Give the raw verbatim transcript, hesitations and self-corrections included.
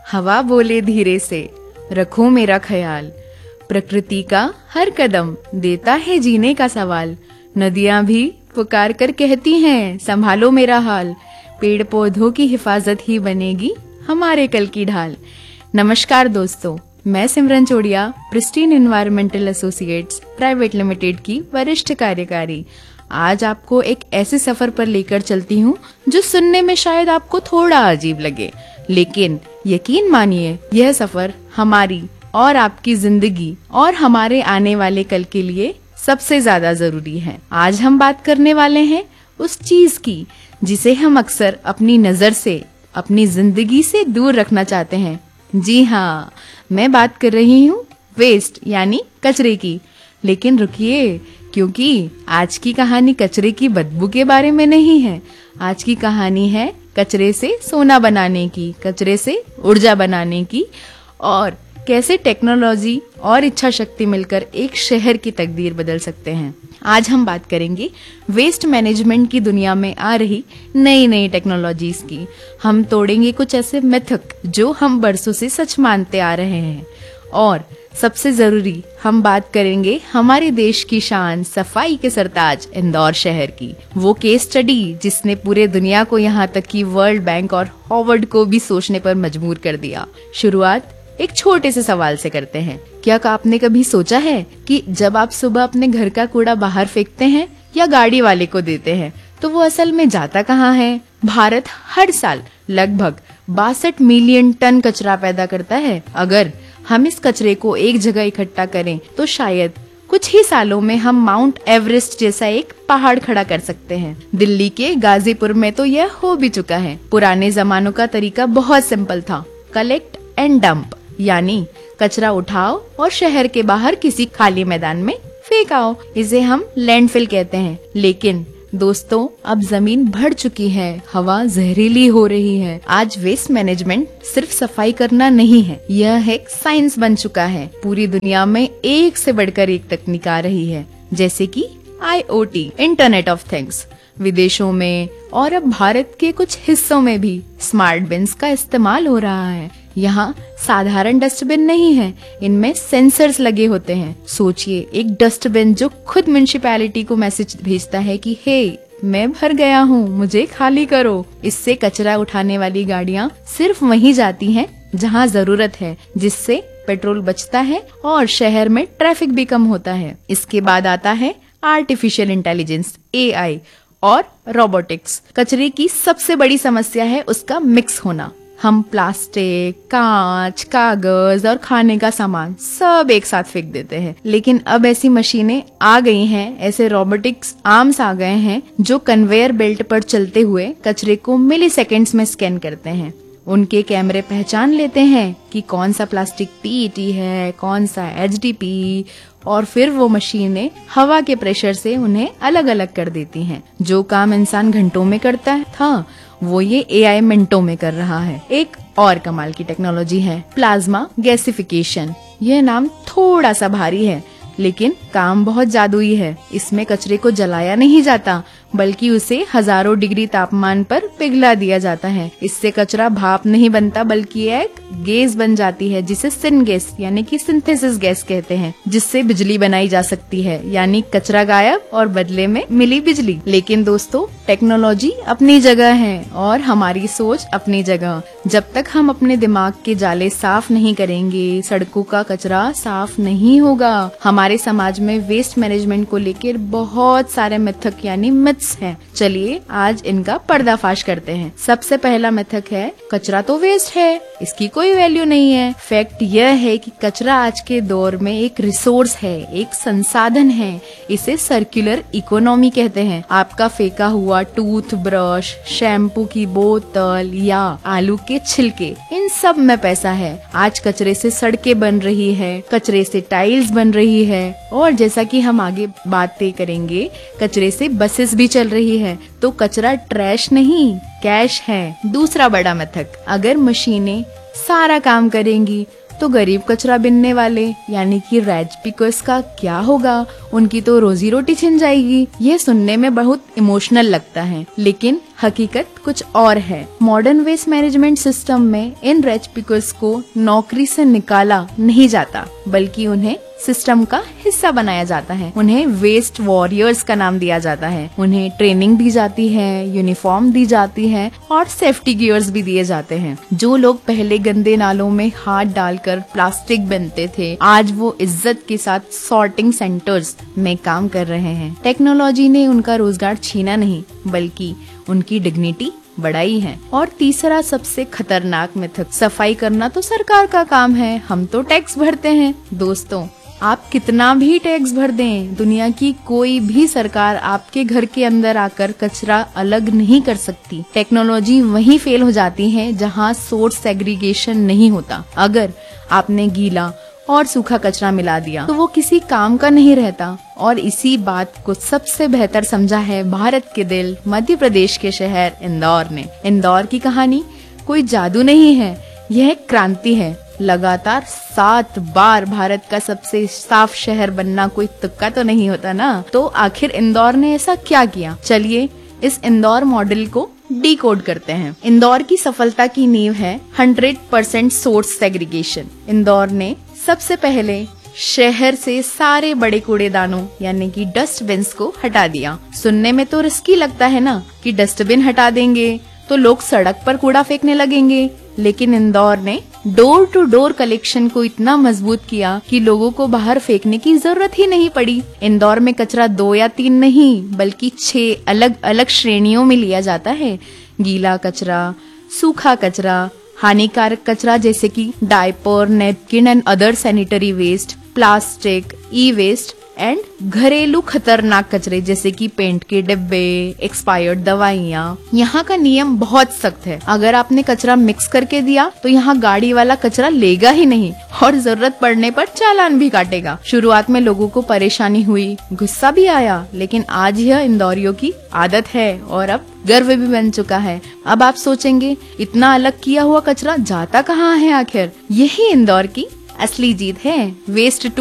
हवा बोले धीरे से, रखो मेरा ख्याल। प्रकृति का हर कदम देता है जीने का सवाल। नदियां भी पुकार कर कहती हैं, संभालो मेरा हाल। पेड़ पौधों की हिफाजत ही बनेगी हमारे कल की ढाल। नमस्कार दोस्तों, मैं सिमरन चोड़िया, pristine environmental associates private limited की वरिष्ठ कार्यकारी आज आपको एक ऐसे सफर पर लेकर चलती हूँ जो सुनने में शायद आपको थोड़ा अजीब लगे, लेकिन यकीन मानिए यह सफर हमारी और आपकी जिंदगी और हमारे आने वाले कल के लिए सबसे ज्यादा जरूरी है। आज हम बात करने वाले हैं उस चीज की जिसे हम अक्सर अपनी नजर से, अपनी जिंदगी से दूर रखना चाहते हैं। जी हाँ, मैं बात कर रही हूँ वेस्ट यानी कचरे की। लेकिन रुकिए, क्योंकि आज की कहानी कचरे की बदबू के बारे में नहीं है। आज की कहानी है कचरे से सोना बनाने की, कचरे से ऊर्जा बनाने की, और कैसे टेक्नोलॉजी और इच्छा शक्ति मिलकर एक शहर की तकदीर बदल सकते हैं। आज हम बात करेंगे वेस्ट मैनेजमेंट की दुनिया में आ रही नई नई टेक्नोलॉजीज की। हम तोड़ेंगे कुछ ऐसे मिथक जो हम बरसों से सच मानते आ रहे हैं, और सबसे जरूरी हम बात करेंगे हमारे देश की शान, सफाई के सरताज इंदौर शहर की। वो केस स्टडी जिसने पूरे दुनिया को यहाँ तक कि वर्ल्ड बैंक और हार्वर्ड को भी सोचने पर मजबूर कर दिया। शुरुआत एक छोटे से सवाल से करते हैं। क्या आपने कभी सोचा है कि जब आप सुबह अपने घर का कूड़ा बाहर फेंकते हैं या गाड़ी वाले को देते हैं तो वो असल में जाता कहाँ है? भारत हर साल लगभग बासठ मिलियन टन कचरा पैदा करता है। अगर हम इस कचरे को एक जगह इकट्ठा करें तो शायद कुछ ही सालों में हम माउंट एवरेस्ट जैसा एक पहाड़ खड़ा कर सकते हैं। दिल्ली के गाजीपुर में तो यह हो भी चुका है। पुराने जमानों का तरीका बहुत सिंपल था, कलेक्ट एंड डंप, यानी कचरा उठाओ और शहर के बाहर किसी खाली मैदान में फेंकाओ। इसे हम लैंडफिल कहते हैं। लेकिन दोस्तों, अब जमीन भर चुकी है, हवा जहरीली हो रही है। आज वेस्ट मैनेजमेंट सिर्फ सफाई करना नहीं है, यह एक साइंस बन चुका है। पूरी दुनिया में एक से बढ़कर एक तकनीक आ रही है, जैसे कि आई O T, internet of things. विदेशों में और अब भारत के कुछ हिस्सों में भी स्मार्ट बिन्स का इस्तेमाल हो रहा है। यहाँ साधारण डस्टबिन नहीं है, इनमें सेंसर्स लगे होते हैं। सोचिए, एक डस्टबिन जो खुद म्युनिसिपैलिटी को मैसेज भेजता है कि हे, मैं भर गया हूँ, मुझे खाली करो। इससे कचरा उठाने वाली गाड़ियाँ सिर्फ वहीं जाती हैं जहाँ जरूरत है, जिससे पेट्रोल बचता है और शहर में ट्रैफिक भी कम होता है। इसके बाद आता है आर्टिफिशियल इंटेलिजेंस, ए आई और रोबोटिक्स। कचरे की सबसे बड़ी समस्या है उसका मिक्स होना। हम प्लास्टिक, कांच, कागज और खाने का सामान सब एक साथ फेंक देते हैं। लेकिन अब ऐसी मशीनें आ गई हैं, ऐसे रोबोटिक्स आर्म्स आ गए हैं जो कन्वेयर बेल्ट पर चलते हुए कचरे को मिली सेकेंड्स में स्कैन करते हैं। उनके कैमरे पहचान लेते हैं कि कौन सा प्लास्टिक पी ई टी है, कौन सा एच डी पी, और फिर वो मशीनें हवा के प्रेशर से उन्हें अलग अलग कर देती हैं। जो काम इंसान घंटों में करता था, वो ये ए आई मिनटों में कर रहा है। एक और कमाल की टेक्नोलॉजी है प्लाज्मा गैसिफिकेशन। यह नाम थोड़ा सा भारी है, लेकिन काम बहुत जादुई है। इसमें कचरे को जलाया नहीं जाता, बल्कि उसे हजारों डिग्री तापमान पर पिघला दिया जाता है। इससे कचरा भाप नहीं बनता, बल्कि एक गैस बन जाती है जिसे सिन गैस यानी कि सिंथेसिस गैस कहते हैं, जिससे बिजली बनाई जा सकती है। यानी कचरा गायब और बदले में मिली बिजली। लेकिन दोस्तों, टेक्नोलॉजी अपनी जगह है और हमारी सोच अपनी जगह। जब तक हम अपने दिमाग के जाले साफ नहीं करेंगे, सड़कों का कचरा साफ नहीं होगा। हमारे समाज में वेस्ट मैनेजमेंट को लेकर बहुत सारे मिथक यानी मिथ्स हैं। चलिए आज इनका पर्दाफाश करते हैं। सबसे पहला मिथक है, कचरा तो वेस्ट है, इसकी कोई वैल्यू नहीं है। फैक्ट यह है कि कचरा आज के दौर में एक रिसोर्स है, एक संसाधन है। इसे सर्कुलर इकोनॉमी कहते हैं। आपका फेंका हुआ टूथ ब्रश, शैम्पू की बोतल या आलू के छिलके, इन सब में पैसा है। आज कचरे से सड़कें बन रही है, कचरे से टाइल्स बन रही है, और जैसा कि हम आगे बातें करेंगे, कचरे से बसेस भी चल रही है। तो कचरा ट्रैश नहीं, कैश है। दूसरा बड़ा मिथक, अगर मशीनें सारा काम करेंगी तो गरीब कचरा बिनने वाले यानी कि रैज पिकर्स का क्या होगा? उनकी तो रोजी रोटी छिन जाएगी। ये सुनने में बहुत इमोशनल लगता है, लेकिन हकीकत कुछ और है। मॉडर्न वेस्ट मैनेजमेंट सिस्टम में इन रिच पीपल्स को नौकरी से निकाला नहीं जाता, बल्कि उन्हें सिस्टम का हिस्सा बनाया जाता है। उन्हें वेस्ट वॉरियर्स का नाम दिया जाता है। उन्हें ट्रेनिंग दी जाती है, यूनिफॉर्म दी जाती है और सेफ्टी गियर्स भी दिए जाते हैं। जो लोग पहले गंदे नालों में हाथ डालकर प्लास्टिक बनते थे, आज वो इज्जत के साथ सॉर्टिंग सेंटर्स में काम कर रहे हैं। टेक्नोलॉजी ने उनका रोजगार छीना नहीं, बल्कि उनकी डिग्निटी बढ़ाई है। और तीसरा सबसे खतरनाक मिथक, सफाई करना तो सरकार का काम है, हम तो टैक्स भरते हैं। दोस्तों, आप कितना भी टैक्स भर दें, दुनिया की कोई भी सरकार आपके घर के अंदर आकर कचरा अलग नहीं कर सकती। टेक्नोलॉजी वहीं फेल हो जाती है जहां सोर्स सेग्रीगेशन नहीं होता। अगर आपने गीला और सूखा कचरा मिला दिया तो वो किसी काम का नहीं रहता। और इसी बात को सबसे बेहतर समझा है भारत के दिल मध्य प्रदेश के शहर इंदौर ने। इंदौर की कहानी कोई जादू नहीं है, यह क्रांति है। लगातार सात बार भारत का सबसे साफ शहर बनना कोई तुक्का तो नहीं होता ना। तो आखिर इंदौर ने ऐसा क्या किया? चलिए इस इंदौर मॉडल को डिकोड करते हैं। इंदौर की सफलता की नींव है hundred percent source segregation. Indore ने सबसे पहले शहर से सारे बड़े कूड़ेदानों यानी कि डस्टबिन्स को हटा दिया। सुनने में तो रिस्की लगता है ना कि डस्टबिन हटा देंगे तो लोग सड़क पर कूड़ा फेंकने लगेंगे, लेकिन इंदौर ने डोर टू डोर कलेक्शन को इतना मजबूत किया कि लोगों को बाहर फेंकने की जरूरत ही नहीं पड़ी। इंदौर में कचरा दो या तीन नहीं, बल्कि छह अलग अलग श्रेणियों में लिया जाता है। गीला कचरा, सूखा कचरा, हानिकारक कचरा जैसे कि diaper, napkin and other sanitary waste, plastic, E waste and घरेलू खतरनाक कचरे जैसे कि पेंट के डिब्बे, एक्सपायर्ड दवाइयाँ। यहाँ का नियम बहुत सख्त है। अगर आपने कचरा मिक्स करके दिया तो यहाँ गाड़ी वाला कचरा लेगा ही नहीं और जरूरत पड़ने पर चालान भी काटेगा। शुरुआत में लोगों को परेशानी हुई, गुस्सा भी आया, लेकिन आज यह इंदौरियों की आदत है और अब गर्व भी बन चुका है। अब आप सोचेंगे, इतना अलग किया हुआ कचरा जाता कहाँ है आखिर? यही इंदौर की असली जीत है। वेस्ट